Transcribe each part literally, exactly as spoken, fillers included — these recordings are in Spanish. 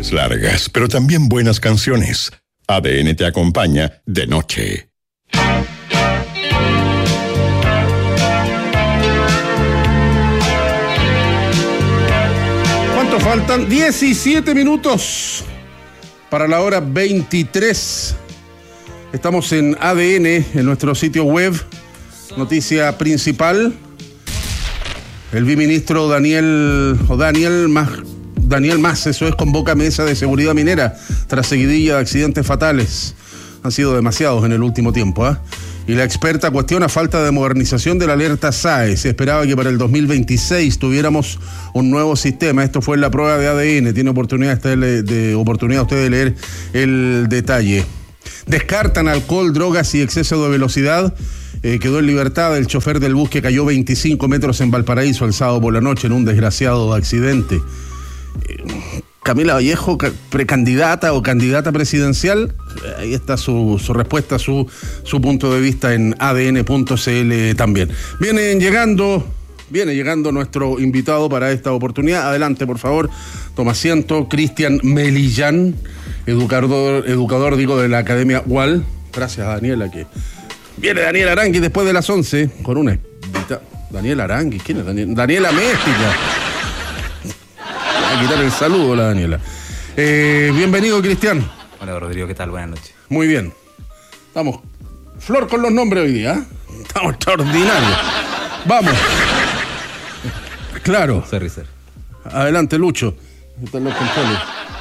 Largas, pero también buenas canciones. A D N te acompaña de noche. ¿Cuánto faltan? diecisiete minutos para la hora veintitrés. Estamos en A D N, en nuestro sitio web. Noticia principal. El viceministro Daniel, o Daniel Más, Daniel Más, eso es, convoca mesa de seguridad minera tras seguidilla de accidentes fatales. Han sido demasiados en el último tiempo, ¿eh? Y la experta cuestiona falta de modernización de la alerta S A E. Se esperaba que para el dos mil veintiséis tuviéramos un nuevo sistema. Esto fue en la prueba de A D N. Tiene oportunidad usted de, de, oportunidad usted de leer el detalle. Descartan alcohol, drogas y exceso de velocidad. Eh, quedó en libertad el chofer del bus que cayó veinticinco metros en Valparaíso el sábado por la noche en un desgraciado accidente. Eh, Camila Vallejo, precandidata o candidata presidencial, ahí está su, su respuesta, su, su punto de vista en A D N punto C L también. Vienen llegando, viene llegando nuestro invitado para esta oportunidad. Adelante, por favor, toma asiento. Cristian Melillán, educador, educador digo, de la Academia U A L. Gracias a Daniela, que viene Daniel Arangui después de las once con una invita. Daniel Arangui, ¿quién es Daniel? Daniela México. A quitar el saludo, la Daniela. Eh, bienvenido, Cristian. Hola, Rodrigo, ¿qué tal? Buenas noches. Muy bien. Estamos flor con los nombres hoy día, ¿eh? Estamos extraordinarios. Vamos. Claro. Sorry, sir. Adelante, Lucho. Están los controles.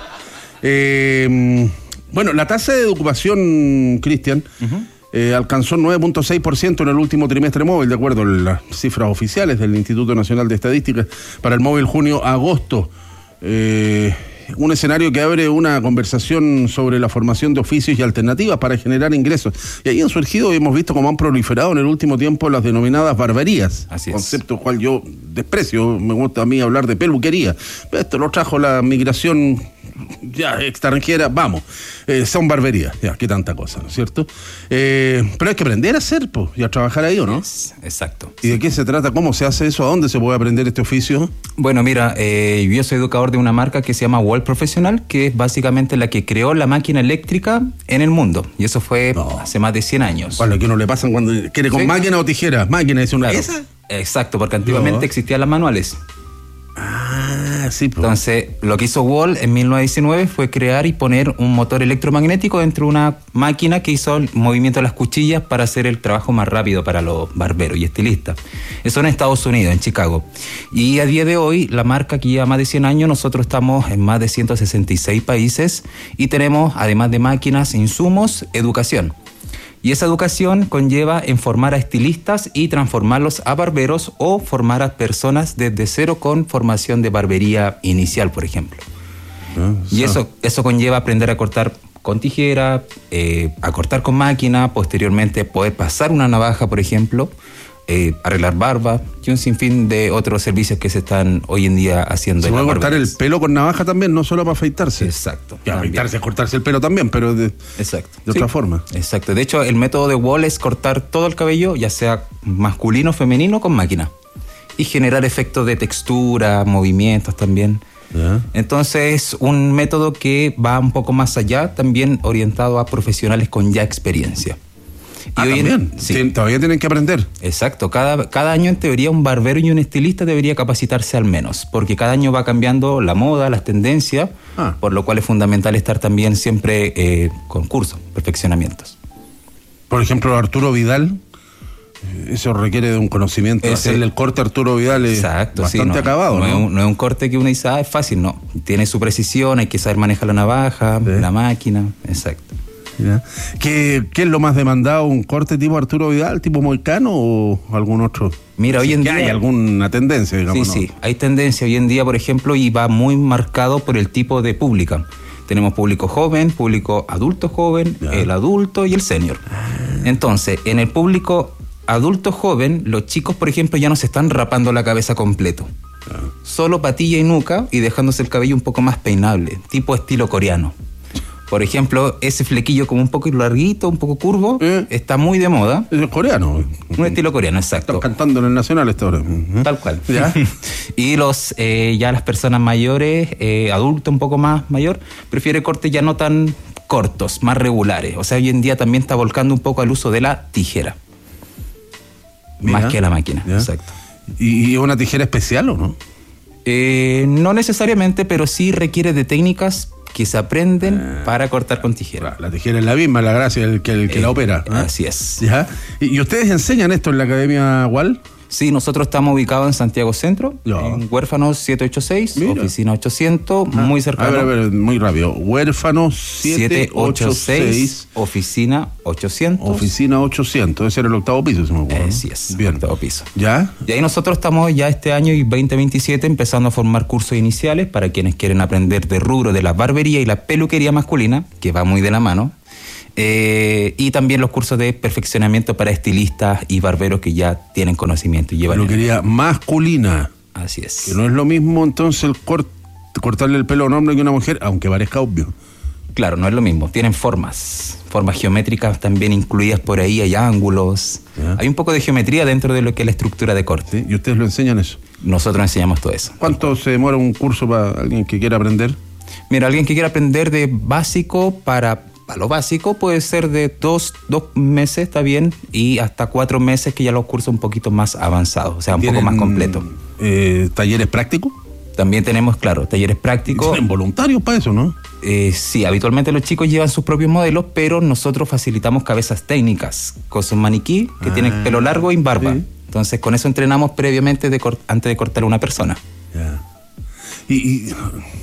Eh, bueno, la tasa de ocupación, Cristian, uh-huh. eh, alcanzó nueve punto seis por ciento en el último trimestre móvil, de acuerdo a las cifras oficiales del Instituto Nacional de Estadística para el móvil junio-agosto. Eh, un escenario que abre una conversación sobre la formación de oficios y alternativas para generar ingresos. Y ahí han surgido y hemos visto cómo han proliferado en el último tiempo las denominadas barberías. Así es. Concepto cual yo desprecio, me gusta a mí hablar de peluquería. Pero esto lo trajo la migración ya extranjera, vamos, eh, son barberías, ya, qué tanta cosa, ¿no es cierto? Eh, pero hay que aprender a hacer, pues, y a trabajar ahí, ¿o no? Es, exacto. ¿Y sí. de qué se trata? ¿Cómo se hace eso? ¿A dónde se puede aprender este oficio? Bueno, mira, eh, yo soy educador de una marca que se llama Wall Professional, que es básicamente la que creó la máquina eléctrica en el mundo, y eso fue no. hace más de cien años. Vale, que uno le pasan cuando quiere con ¿sí? máquina o tijera, máquina, es una claro. esa. Exacto, porque antiguamente no. existían las manuales. Ah, sí, pues. Entonces, lo que hizo Wall en mil novecientos diecinueve fue crear y poner un motor electromagnético dentro de una máquina que hizo el movimiento de las cuchillas para hacer el trabajo más rápido para los barberos y estilistas. Eso en Estados Unidos, en Chicago. Y a día de hoy, la marca que lleva más de cien años, nosotros estamos en más de ciento sesenta y seis países y tenemos, además de máquinas, insumos, educación. Y esa educación conlleva en formar a estilistas y transformarlos a barberos o formar a personas desde cero con formación de barbería inicial, por ejemplo. Ah, y eso, eso conlleva aprender a cortar con tijera, eh, a cortar con máquina, posteriormente poder pasar una navaja, por ejemplo, eh, arreglar barba y un sinfín de otros servicios que se están hoy en día haciendo. Se puede cortar el pelo con navaja también, no solo para afeitarse. Exacto. Ya, afeitarse es cortarse el pelo también, pero de, exacto. de otra sí. forma. Exacto. De hecho, el método de Wall es cortar todo el cabello, ya sea masculino o femenino, con máquina. Y generar efectos de textura, movimientos también. ¿Ya? Entonces, es un método que va un poco más allá, también orientado a profesionales con ya experiencia. Ah, y hoy también. En, sí. Todavía tienen que aprender. Exacto. Cada, cada año, en teoría, un barbero y un estilista debería capacitarse al menos, porque cada año va cambiando la moda, las tendencias, ah. por lo cual es fundamental estar también siempre eh, con cursos, perfeccionamientos. Por ejemplo, Arturo Vidal, eso requiere de un conocimiento. Ese, hacerle el corte a Arturo Vidal es exacto, bastante sí, no, acabado, ¿no? No es, un, no es un corte que uno dice, ah, es fácil, no. Tiene su precisión, hay que saber manejar la navaja, sí. la máquina, exacto. ¿Qué, ¿Qué es lo más demandado? ¿Un corte tipo Arturo Vidal, tipo Moicano o algún otro? Mira, hoy en día... ¿Hay alguna tendencia, digamos? Sí, ¿no? sí, hay tendencia hoy en día, por ejemplo, y va muy marcado por el tipo de público. Tenemos público joven, público adulto joven, ya. el adulto y el senior. Entonces, en el público adulto joven, los chicos, por ejemplo, ya no se están rapando la cabeza completo. Ya. Solo patilla y nuca y dejándose el cabello un poco más peinable, tipo estilo coreano. Por ejemplo, ese flequillo como un poco larguito, un poco curvo, ¿Eh? está muy de moda. Es coreano. Un estilo coreano, exacto. Están cantando en el Nacional esta hora. Uh-huh. Tal cual. ¿Ya? Y los eh, ya las personas mayores, eh, adultos un poco más mayor, prefiere cortes ya no tan cortos, más regulares. O sea, hoy en día también está volcando un poco al uso de la tijera. Mira, más que la máquina, ¿ya? Exacto. ¿Y una tijera especial o no? Eh, no necesariamente, pero sí requiere de técnicas que se aprenden ah, para cortar con tijera. La tijera es la misma, la gracia el que, el que eh, la opera. ¿eh? Así es. ¿Ya? ¿Y, ¿Y ustedes enseñan esto en la Academia Wall? Sí, nosotros estamos ubicados en Santiago Centro, ya. en Huérfanos siete ochenta y seis, Mira. Oficina ochocientos, ah, muy cercano. A ver, a ver, muy rápido. Huérfanos siete ochenta y seis, Oficina ochocientos. Oficina ochocientos, ese era el octavo piso, si me acuerdo. Eh, sí es, Bien. octavo piso. ¿Ya? Y ahí nosotros estamos ya este año y veinte veintisiete empezando a formar cursos iniciales para quienes quieren aprender de rubro de la barbería y la peluquería masculina, que va muy de la mano. Eh, y también los cursos de perfeccionamiento para estilistas y barberos que ya tienen conocimiento y llevan. Peluquería masculina. Así es. Que no es lo mismo entonces el cort, cortarle el pelo a un hombre que a una mujer, aunque parezca obvio. Claro, no es lo mismo. Tienen formas, formas geométricas también incluidas por ahí, hay ángulos. ¿Ya? Hay un poco de geometría dentro de lo que es la estructura de corte. ¿Sí? ¿Y ustedes lo enseñan eso? Nosotros enseñamos todo eso. ¿Cuánto se demora un curso para alguien que quiera aprender? Mira, alguien que quiera aprender de básico para... A lo básico puede ser de dos, dos meses, está bien, y hasta cuatro meses que ya los cursos un poquito más avanzados, o sea, un poco más completos. Eh, ¿Talleres prácticos? También tenemos, claro, talleres prácticos. ¿Tienen voluntarios para eso, no? Eh, sí, habitualmente los chicos llevan sus propios modelos, pero nosotros facilitamos cabezas técnicas, con un maniquí que ah, tiene pelo largo y barba. Sí. Entonces, con eso entrenamos previamente de cort- antes de cortar a una persona. Ya. Y, y,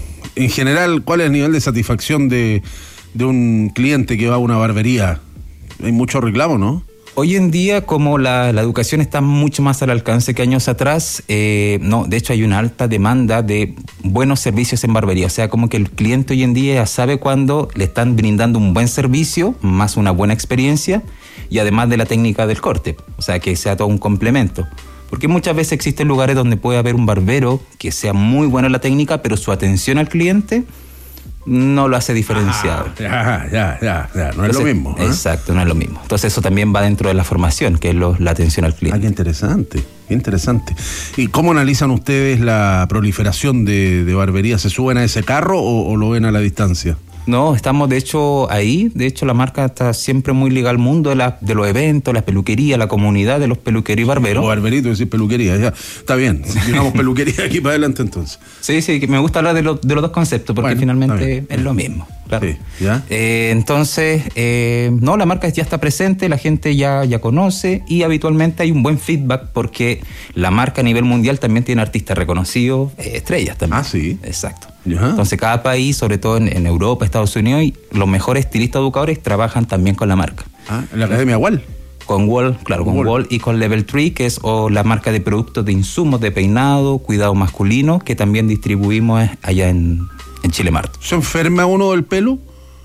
en general, ¿cuál es el nivel de satisfacción de... de un cliente que va a una barbería? Hay mucho reclamo, ¿no? Hoy en día, como la, la educación está mucho más al alcance que años atrás, eh, no, de hecho hay una alta demanda de buenos servicios en barbería. O sea, como que el cliente hoy en día ya sabe cuándo le están brindando un buen servicio, más una buena experiencia, y además de la técnica del corte. O sea, que sea todo un complemento. Porque muchas veces existen lugares donde puede haber un barbero que sea muy bueno en la técnica, pero su atención al cliente no lo hace diferenciado. Ah, ya, ya, ya, ya, no Entonces, es lo mismo. ¿eh? Exacto, no es lo mismo. Entonces eso también va dentro de la formación, que es lo, la atención al cliente. Ah, qué interesante, qué interesante. ¿Y cómo analizan ustedes la proliferación de, de barberías? ¿Se suben a ese carro o, o lo ven a la distancia? No, estamos de hecho ahí. De hecho, la marca está siempre muy ligada al mundo de, la, de los eventos, la peluquería, la comunidad de los peluqueros y barberos. O barberito, decir peluquería, ya. Está bien, digamos peluquería aquí para adelante entonces. Sí, sí, que me gusta hablar de, lo, de los dos conceptos porque bueno, finalmente es lo mismo. Claro. Sí, ¿ya? Eh, entonces, eh, no, la marca ya está presente, la gente ya, ya conoce y habitualmente hay un buen feedback porque la marca a nivel mundial también tiene artistas reconocidos, eh, estrellas también. Ah, sí. Exacto. ¿Ya? Entonces, cada país, sobre todo en, en Europa, Estados Unidos, y los mejores estilistas educadores trabajan también con la marca. Ah, ¿en la Academia Wall? Con Wall, claro, con Wall. Wall y con Level tres, que es o la marca de productos de insumos de peinado, cuidado masculino, que también distribuimos allá en, en Chile Mart. ¿Se enferma uno del pelo?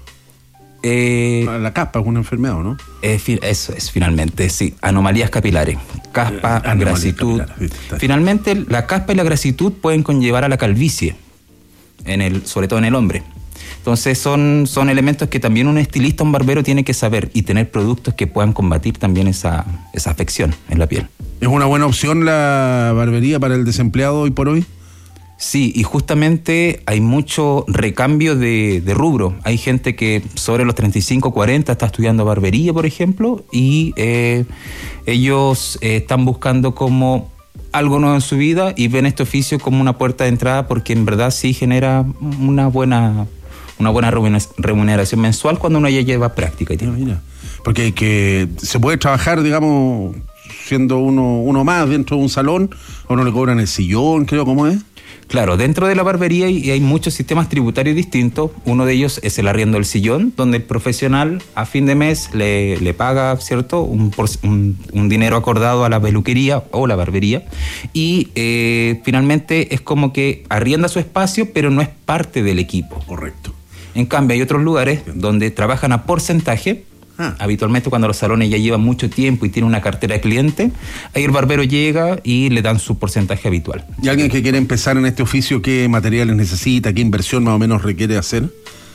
Eh, la caspa es una enfermedad, ¿no? Eh, eso es, finalmente, sí. Anomalías capilares. Caspa, eh, grasitud. Capilares, finalmente, la caspa y la grasitud pueden conllevar a la calvicie, en el, sobre todo en el hombre. Entonces son, son elementos que también un estilista, un barbero tiene que saber y tener productos que puedan combatir también esa, esa afección en la piel. ¿Es una buena opción la barbería para el desempleado hoy por hoy? Sí, y justamente hay mucho recambio de, de rubro. Hay gente que sobre los treinta y cinco, cuarenta está estudiando barbería, por ejemplo, y eh, ellos eh, están buscando como algo nuevo en su vida y ven este oficio como una puerta de entrada porque en verdad sí genera una buena, una buena remuneración mensual cuando uno ya lleva práctica. Mira, mira. Porque que se puede trabajar, digamos, siendo uno, uno más dentro de un salón, o no le cobran el sillón, creo, ¿cómo es? Claro, dentro de la barbería hay, hay muchos sistemas tributarios distintos. Uno de ellos es el arriendo del sillón, donde el profesional a fin de mes le, le paga, ¿cierto?, un, un, un dinero acordado a la peluquería o la barbería. Y eh, finalmente es como que arrienda su espacio, pero no es parte del equipo. Correcto. En cambio, hay otros lugares donde trabajan a porcentaje. Ah. Habitualmente cuando los salones ya llevan mucho tiempo y tienen una cartera de cliente, ahí el barbero llega y le dan su porcentaje habitual. ¿Y alguien que quiere empezar en este oficio, qué materiales necesita, qué inversión más o menos requiere hacer?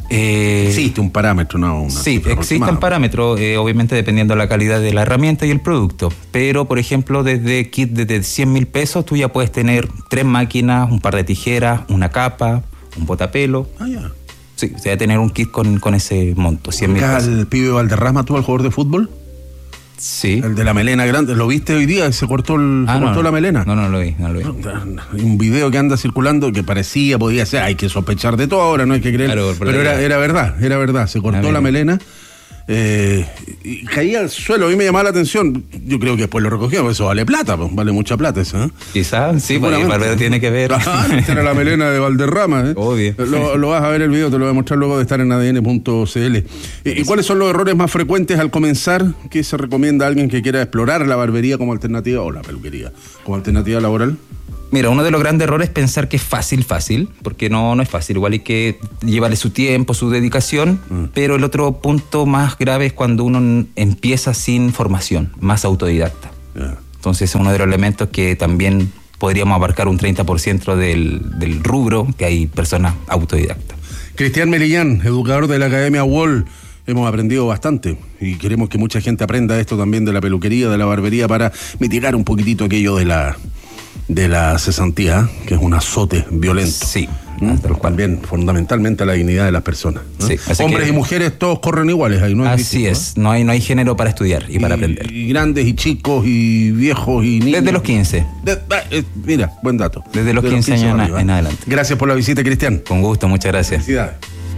Eh, existe un parámetro, ¿no? Una sí, existen parámetros, eh, obviamente dependiendo de la calidad de la herramienta y el producto. Pero, por ejemplo, desde kit desde cien mil pesos, tú ya puedes tener tres máquinas, un par de tijeras, una capa, un botapelo. Ah, ya. Sí, se va a tener un kit con, con ese monto, cien mil pesos. ¿El pibe Valderrama, tú, al jugador de fútbol? Sí. El de la melena grande, ¿lo viste hoy día? Se cortó, el, ah, se no, cortó no, la melena. No, no lo vi, no lo vi. Hay un video que anda circulando que parecía, podía ser, hay que sospechar de todo ahora, no hay que creer. Claro, pero era, era verdad, era verdad, se cortó la melena. Eh, y caía al suelo, a mí me llamaba la atención. Yo creo que después lo recogió, porque eso vale plata, pues, vale mucha plata eso, ¿eh? Quizás, sí, porque el barbero tiene que ver. Ah, esta era la melena de Valderrama, ¿eh? Obvio. Lo, lo vas a ver el video, te lo voy a mostrar luego de estar en A D N punto C L. ¿Y, ¿Y cuáles son los errores más frecuentes al comenzar? ¿Qué se recomienda a alguien que quiera explorar la barbería como alternativa, o la peluquería como alternativa laboral? Mira, uno de los grandes errores es pensar que es fácil, fácil, porque no, no es fácil. Igual hay que llevarle su tiempo, su dedicación, mm. pero el otro punto más grave es cuando uno empieza sin formación, más autodidacta. Yeah. Entonces es uno de los elementos que también podríamos abarcar un treinta por ciento del, del rubro, que hay personas autodidactas. Cristian Melillán, educador de la Academia Wall. Hemos aprendido bastante y queremos que mucha gente aprenda esto también de la peluquería, de la barbería, para mitigar un poquitito aquello de la... de la cesantía, que es un azote violento. Sí. ¿Mm? También fundamentalmente a la dignidad de las personas, ¿no? Sí, hombres que, y mujeres todos corren iguales ahí, ¿no? Así distinto, es, ¿no? No hay, no hay género para estudiar y, y para aprender. Y grandes y chicos y viejos y niños. Desde los quince. De, eh, mira, buen dato. Desde los Desde quince, quince años arriba, en adelante. Gracias por la visita, Cristian. Con gusto, muchas gracias. Felicidades.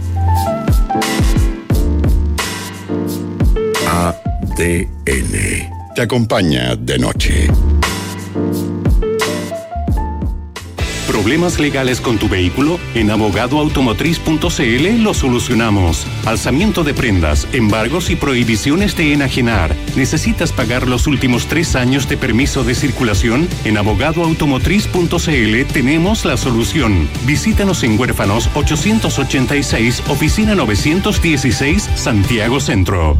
A D N te acompaña de noche. ¿Problemas legales con tu vehículo? En abogado automotriz punto c l lo solucionamos. Alzamiento de prendas, embargos y prohibiciones de enajenar. ¿Necesitas pagar los últimos tres años de permiso de circulación? En abogado automotriz punto c l tenemos la solución. Visítanos en Huérfanos ochocientos ochenta y seis, oficina novecientos dieciséis, Santiago Centro.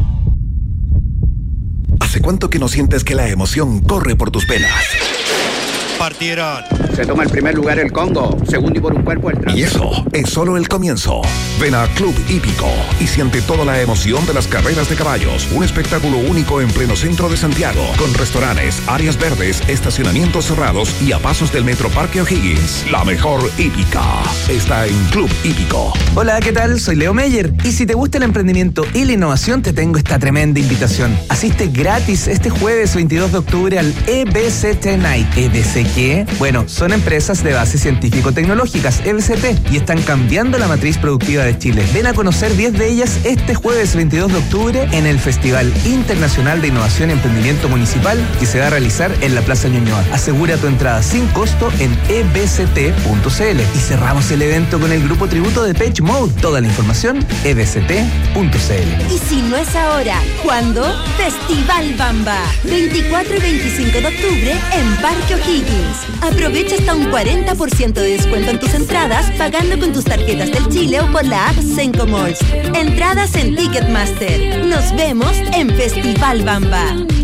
¿Hace cuánto que no sientes que la emoción corre por tus venas? Partieron. Se toma el primer lugar el Congo, segundo y por un cuerpo el Trans. Y eso es solo el comienzo. Ven a Club Hípico y siente toda la emoción de las carreras de caballos. Un espectáculo único en pleno centro de Santiago, con restaurantes, áreas verdes, estacionamientos cerrados y a pasos del Metro Parque O'Higgins. La mejor hípica está en Club Hípico. Hola, ¿qué tal? Soy Leo Meyer. Y si te gusta el emprendimiento y la innovación, te tengo esta tremenda invitación. Asiste gratis este jueves veintidós de octubre al E B C T Night. ¿E B C qué? Bueno, son empresas de base científico-tecnológicas, E B C T, y están cambiando la matriz productiva de Chile. Ven a conocer diez de ellas este jueves veintidós de octubre en el Festival Internacional de Innovación y Emprendimiento Municipal, que se va a realizar en la Plaza Ñuñoa. Asegura tu entrada sin costo en e b c t punto c l. Y cerramos el evento con el grupo tributo de Depeche Mode. Toda la información, e b c t punto c l. Y si no es ahora, ¿cuándo? Festival Bamba, veinticuatro y veinticinco de octubre en Parque O'Higgins. Aprovecha hasta un cuarenta por ciento de descuento en tus entradas pagando con tus tarjetas del Chile o por la app Senco Malls. Entradas en Ticketmaster. Nos vemos en Festival Bamba.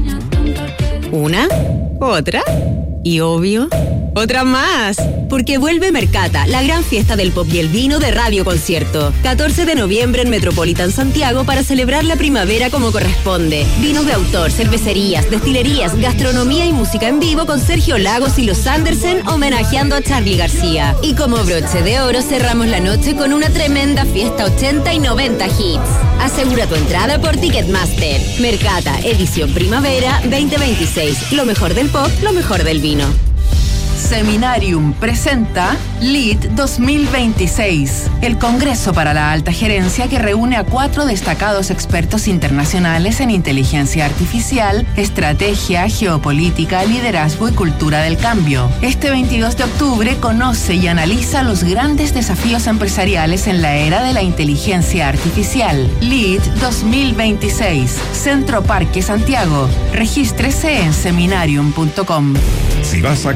¿Una? ¿Otra? Y obvio, otra más. Porque vuelve Mercata, la gran fiesta del pop y el vino de Radio Concierto. catorce de noviembre en Metropolitan Santiago para celebrar la primavera como corresponde. Vinos de autor, cervecerías, destilerías, gastronomía y música en vivo con Sergio Lagos y los Andersen homenajeando a Charly García. Y como broche de oro cerramos la noche con una tremenda fiesta ochenta y noventa hits. Asegura tu entrada por Ticketmaster. Mercata, edición primavera veinte veintiséis. Lo mejor del pop, lo mejor del vino. Seminarium presenta L I D dos mil veintiséis, el Congreso para la Alta Gerencia que reúne a cuatro destacados expertos internacionales en inteligencia artificial, estrategia, geopolítica, liderazgo y cultura del cambio. Este veintidós de octubre conoce y analiza los grandes desafíos empresariales en la era de la inteligencia artificial. L I D dos mil veintiséis, Centro Parque Santiago. Regístrese en seminarium punto com. Si vas a cargar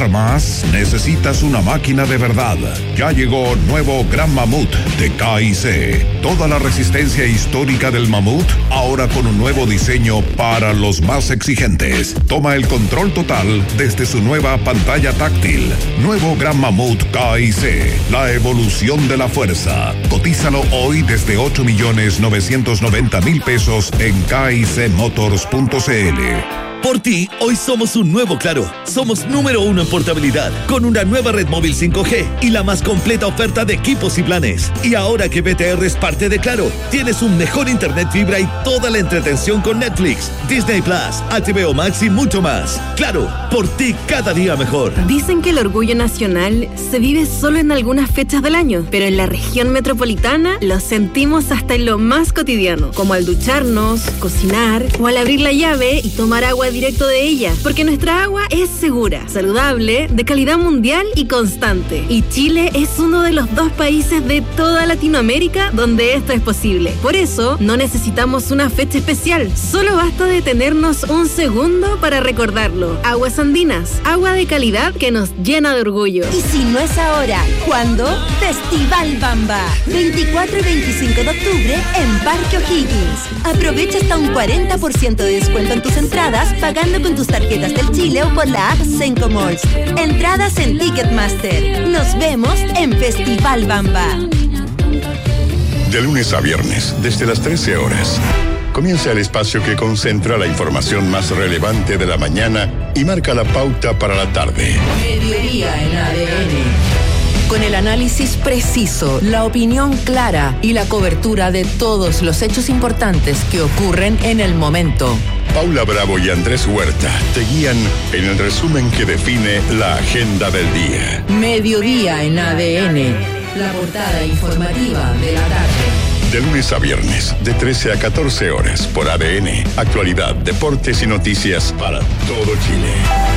ganar más, necesitas una máquina de verdad. Ya llegó nuevo Gran Mamut de K I C. Toda la resistencia histórica del Mamut, ahora con un nuevo diseño para los más exigentes. Toma el control total desde su nueva pantalla táctil. Nuevo Gran Mamut K I C, la evolución de la fuerza. Cotízalo hoy desde ocho millones novecientos noventa mil pesos en K I C motors punto c l. Por ti, hoy somos un nuevo Claro. Somos número uno en portabilidad, con una nueva red móvil cinco G y la más completa oferta de equipos y planes. Y ahora que B T R es parte de Claro, tienes un mejor internet fibra y toda la entretención con Netflix, Disney Plus, H B O Max y mucho más. Claro, por ti cada día mejor. Dicen que el orgullo nacional se vive solo en algunas fechas del año, pero en la región metropolitana lo sentimos hasta en lo más cotidiano, como al ducharnos, cocinar o al abrir la llave y tomar agua directo de ella, porque nuestra agua es segura, saludable, de calidad mundial y constante. Y Chile es uno de los dos países de toda Latinoamérica donde esto es posible. Por eso, no necesitamos una fecha especial, solo basta detenernos un segundo para recordarlo. Aguas Andinas, agua de calidad que nos llena de orgullo. Y si no es ahora, ¿cuándo? Festival Bamba, veinticuatro y veinticinco de octubre en Parque O'Higgins. Aprovecha hasta un cuarenta por ciento de descuento en tus entradas pagando con tus tarjetas del Chile o por la app Senco Malls. Entradas en Ticketmaster. Nos vemos en Festival Bamba. De lunes a viernes, desde las trece horas, comienza el espacio que concentra la información más relevante de la mañana y marca la pauta para la tarde. Mediodía en A D N. Con el análisis preciso, la opinión clara y la cobertura de todos los hechos importantes que ocurren en el momento. Paula Bravo y Andrés Huerta te guían en el resumen que define la agenda del día. Mediodía en A D N, la portada informativa de la tarde. De lunes a viernes, de trece a catorce horas, por A D N, actualidad, deportes y noticias para todo Chile.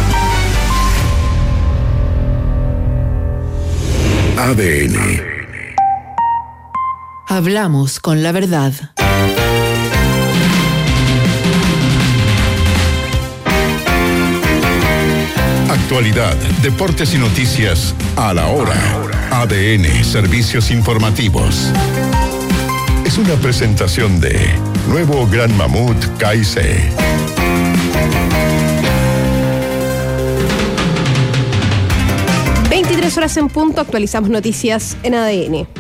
A D N. Hablamos con la verdad. Actualidad, deportes y noticias a la hora. A D N, servicios informativos. Es una presentación de Nuevo Gran Mamut K I C. veintitrés horas en punto, actualizamos noticias en A D N.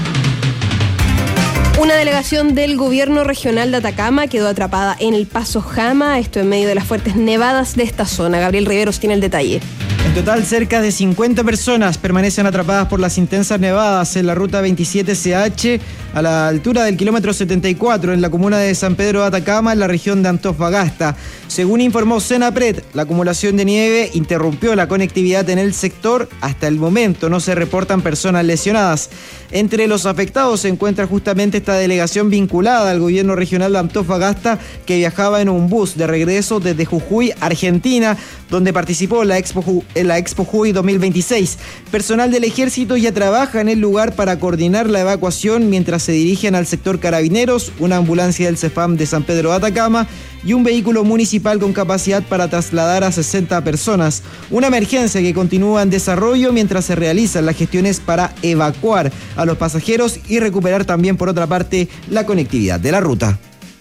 Una delegación del gobierno regional de Atacama quedó atrapada en el Paso Jama, esto en medio de las fuertes nevadas de esta zona. Gabriel Riveros tiene el detalle. En total, cerca de cincuenta personas permanecen atrapadas por las intensas nevadas en la ruta veintisiete C H a la altura del kilómetro setenta y cuatro en la comuna de San Pedro de Atacama, en la región de Antofagasta. Según informó Senapred, la acumulación de nieve interrumpió la conectividad en el sector. Hasta el momento no se reportan personas lesionadas. Entre los afectados se encuentra justamente esta delegación vinculada al gobierno regional de Antofagasta, que viajaba en un bus de regreso desde Jujuy, Argentina, donde participó la Expo, en la Expo Jujuy dos mil veintiséis. Personal del ejército ya trabaja en el lugar para coordinar la evacuación mientras se dirigen al sector Carabineros, una ambulancia del CEFAM de San Pedro de Atacama y un vehículo municipal con capacidad para trasladar a sesenta personas. Una emergencia que continúa en desarrollo mientras se realizan las gestiones para evacuar a los pasajeros y recuperar también, por otra parte, la conectividad de la ruta.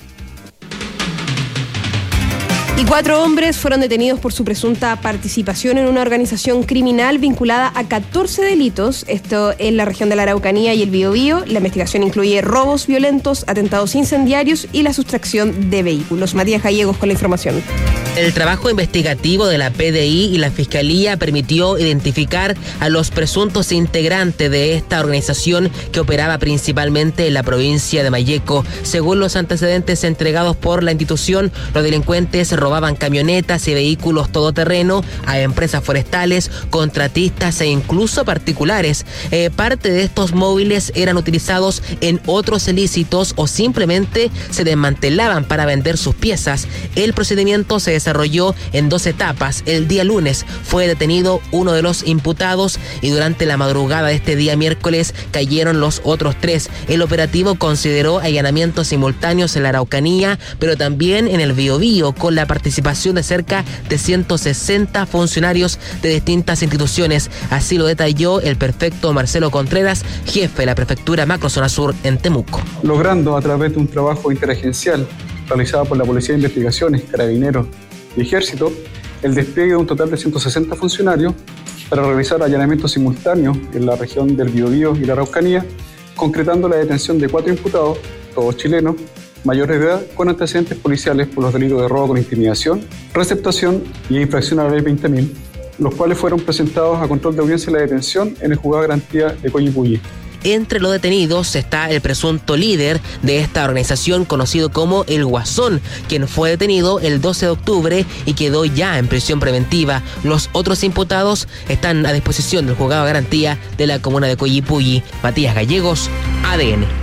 Y cuatro hombres fueron detenidos por su presunta participación en una organización criminal vinculada a catorce delitos, esto en la región de la Araucanía y el Biobío. La investigación incluye robos violentos, atentados incendiarios y la sustracción de vehículos. Matías Gallegos con la información. El trabajo investigativo de la P D I y la Fiscalía permitió identificar a los presuntos integrantes de esta organización que operaba principalmente en la provincia de Malleco. Según los antecedentes entregados por la institución, los delincuentes robaban camionetas y vehículos todoterreno a empresas forestales, contratistas e incluso particulares. Eh, parte de estos móviles eran utilizados en otros ilícitos o simplemente se desmantelaban para vender sus piezas. El procedimiento se desarrolló en dos etapas. El día lunes fue detenido uno de los imputados y durante la madrugada de este día miércoles cayeron los otros tres. El operativo consideró allanamientos simultáneos en la Araucanía, pero también en el Biobío, con la participación participación de cerca de ciento sesenta funcionarios de distintas instituciones. Así lo detalló el prefecto Marcelo Contreras, jefe de la prefectura Macrozona Sur en Temuco. Logrando a través de un trabajo interagencial realizado por la Policía de Investigaciones, Carabineros y Ejército, el despliegue de un total de ciento sesenta funcionarios para realizar allanamientos simultáneos en la región del Biobío y la Araucanía, concretando la detención de cuatro imputados, todos chilenos, mayores de edad, con antecedentes policiales por los delitos de robo con intimidación, receptación y infracción a la ley veinte mil, los cuales fueron presentados a control de audiencia de la detención en el juzgado de garantía de Coyipulli. Entre los detenidos está el presunto líder de esta organización conocido como El Guasón, quien fue detenido el doce de octubre y quedó ya en prisión preventiva. Los otros imputados están a disposición del juzgado de garantía de la comuna de Coyipulli. Matías Gallegos, A D N.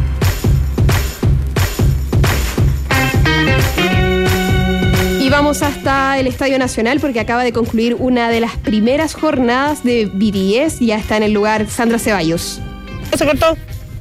Y vamos hasta el Estadio Nacional porque acaba de concluir una de las primeras jornadas de B T S. Ya está en el lugar Sandra Ceballos. Se cortó.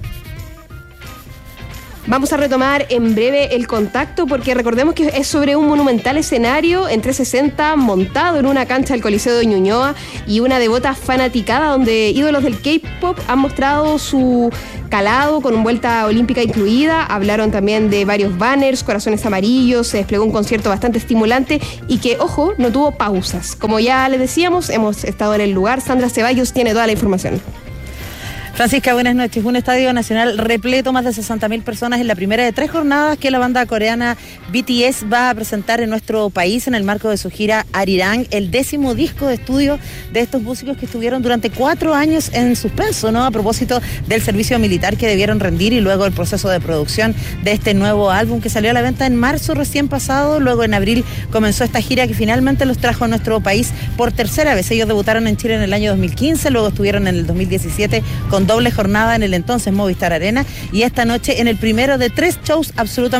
Vamos a retomar en breve el contacto porque recordemos que es sobre un monumental escenario en trescientos sesenta montado en una cancha del Coliseo de Ñuñoa y una devota fanaticada donde ídolos del K-pop han mostrado su calado con vuelta olímpica incluida. Hablaron también de varios banners, corazones amarillos, se desplegó un concierto bastante estimulante y que, ojo, no tuvo pausas. Como ya les decíamos, hemos estado en el lugar. Sandra Ceballos tiene toda la información. Francisca, buenas noches. Un estadio nacional repleto, más de sesenta mil personas en la primera de tres jornadas que la banda coreana B T S va a presentar en nuestro país en el marco de su gira Arirang, el décimo disco de estudio de estos músicos que estuvieron durante cuatro años en suspenso, ¿no? A propósito del servicio militar que debieron rendir y luego el proceso de producción de este nuevo álbum que salió a la venta en marzo recién pasado. Luego en abril comenzó esta gira que finalmente los trajo a nuestro país por tercera vez. Ellos debutaron en Chile en el año dos mil quince, luego estuvieron en el dos mil diecisiete con doble jornada en el entonces Movistar Arena y esta noche en el primero de tres shows absolutamente